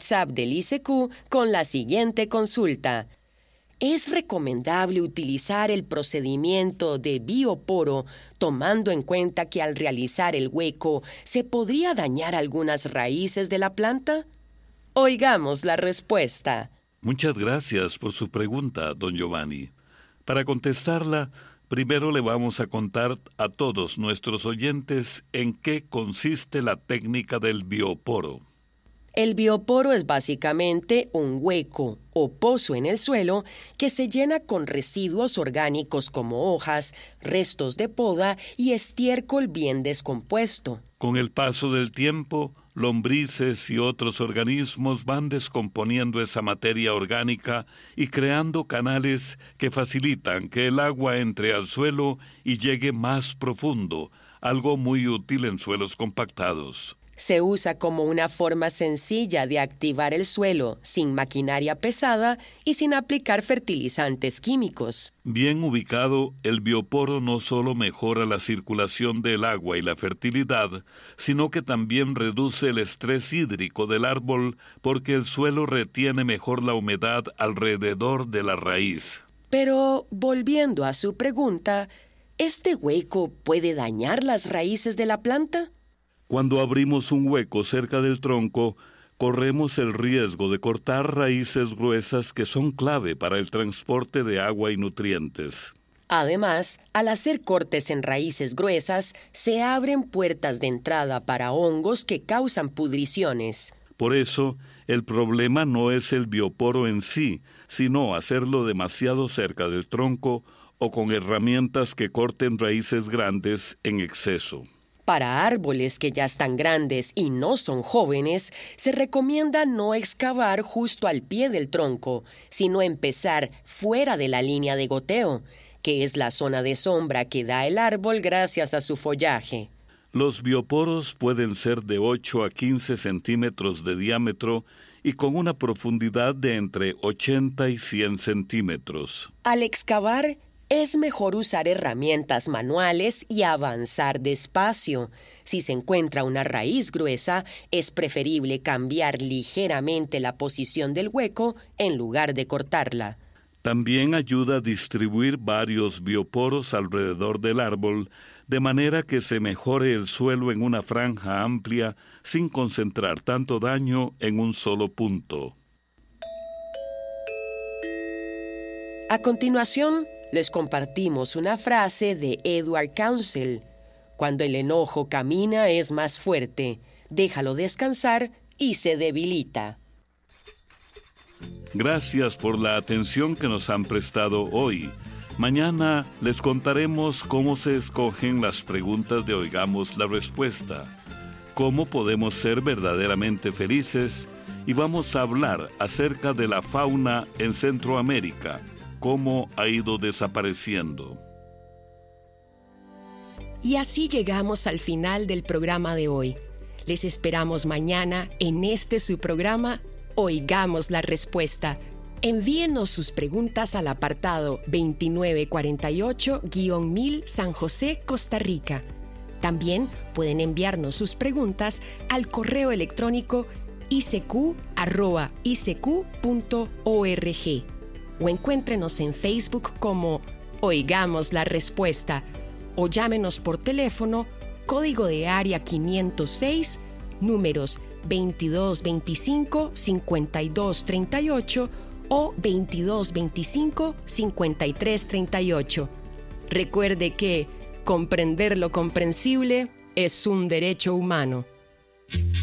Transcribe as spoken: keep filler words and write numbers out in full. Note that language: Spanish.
WhatsApp del I C Q con la siguiente consulta. ¿Es recomendable utilizar el procedimiento de bioporo tomando en cuenta que al realizar el hueco se podría dañar algunas raíces de la planta? Oigamos la respuesta. Muchas gracias por su pregunta, don Giovanni. Para contestarla, primero le vamos a contar a todos nuestros oyentes en qué consiste la técnica del bioporo. El bioporo es básicamente un hueco o pozo en el suelo que se llena con residuos orgánicos como hojas, restos de poda y estiércol bien descompuesto. Con el paso del tiempo, lombrices y otros organismos van descomponiendo esa materia orgánica y creando canales que facilitan que el agua entre al suelo y llegue más profundo, algo muy útil en suelos compactados. Se usa como una forma sencilla de activar el suelo, sin maquinaria pesada y sin aplicar fertilizantes químicos. Bien ubicado, el bioporo no solo mejora la circulación del agua y la fertilidad, sino que también reduce el estrés hídrico del árbol porque el suelo retiene mejor la humedad alrededor de la raíz. Pero, volviendo a su pregunta, ¿este hueco puede dañar las raíces de la planta? Cuando abrimos un hueco cerca del tronco, corremos el riesgo de cortar raíces gruesas que son clave para el transporte de agua y nutrientes. Además, al hacer cortes en raíces gruesas, se abren puertas de entrada para hongos que causan pudriciones. Por eso, el problema no es el bioporo en sí, sino hacerlo demasiado cerca del tronco o con herramientas que corten raíces grandes en exceso. Para árboles que ya están grandes y no son jóvenes, se recomienda no excavar justo al pie del tronco, sino empezar fuera de la línea de goteo, que es la zona de sombra que da el árbol gracias a su follaje. Los bioporos pueden ser de ocho a quince centímetros de diámetro y con una profundidad de entre ochenta y cien centímetros. Al excavar, es mejor usar herramientas manuales y avanzar despacio. Si se encuentra una raíz gruesa, es preferible cambiar ligeramente la posición del hueco en lugar de cortarla. También ayuda a distribuir varios bioporos alrededor del árbol, de manera que se mejore el suelo en una franja amplia sin concentrar tanto daño en un solo punto. A continuación, les compartimos una frase de Edward Council. Cuando el enojo camina es más fuerte, déjalo descansar y se debilita. Gracias por la atención que nos han prestado hoy. Mañana les contaremos cómo se escogen las preguntas de Oigamos la Respuesta, cómo podemos ser verdaderamente felices y vamos a hablar acerca de la fauna en Centroamérica, cómo ha ido desapareciendo. Y así llegamos al final del programa de hoy. Les esperamos mañana en este su programa Oigamos la Respuesta. Envíenos sus preguntas al apartado veintinueve cuarenta y ocho guión mil San José, Costa Rica. También pueden enviarnos sus preguntas al correo electrónico i c q arroba i c q punto org o encuéntrenos en Facebook como Oigamos la Respuesta o llámenos por teléfono, código de área quinientos seis, números veintidós veinticinco, cincuenta y dos treinta y ocho o veintidós veinticinco, cincuenta y tres treinta y ocho. Recuerde que comprender lo comprensible es un derecho humano.